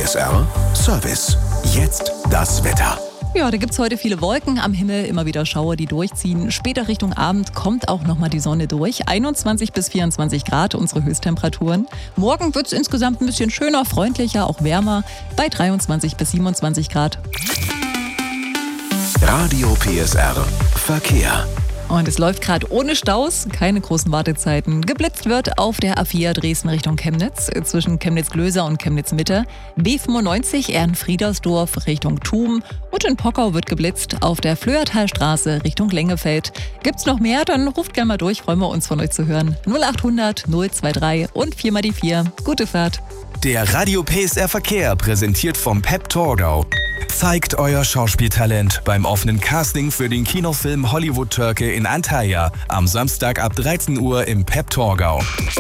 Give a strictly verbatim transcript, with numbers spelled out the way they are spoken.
S R Service. Jetzt das Wetter. Ja, da gibt es heute viele Wolken am Himmel, immer wieder Schauer, die durchziehen. Später Richtung Abend kommt auch nochmal die Sonne durch. einundzwanzig bis vierundzwanzig Grad unsere Höchsttemperaturen. Morgen wird es insgesamt ein bisschen schöner, freundlicher, auch wärmer bei dreiundzwanzig bis siebenundzwanzig Grad. Radio P S R Verkehr. Und es läuft gerade ohne Staus, keine großen Wartezeiten. Geblitzt wird auf der A vier Dresden Richtung Chemnitz, zwischen Chemnitz-Glöser und Chemnitz-Mitte. B fünfundneunzig Ehrenfriedersdorf Richtung Thum. Und in Pockau wird geblitzt auf der Flöertalstraße Richtung Lengefeld. Gibt's noch mehr? Dann ruft gerne mal durch, freuen wir uns von euch zu hören. null achthundert null drei und vier mal die vier. Gute Fahrt. Der Radio P S R Verkehr, präsentiert vom Pep Torgau. Zeigt euer Schauspieltalent beim offenen Casting für den Kinofilm Hollywood Türke in Antalya am Samstag ab dreizehn Uhr im Pep Torgau.